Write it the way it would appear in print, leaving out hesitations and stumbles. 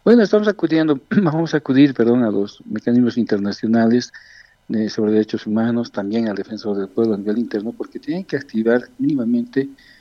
Bueno, estamos acudiendo, vamos a acudir, perdón, a los mecanismos internacionales sobre derechos humanos, también al defensor del pueblo a nivel interno, porque tienen que activar mínimamente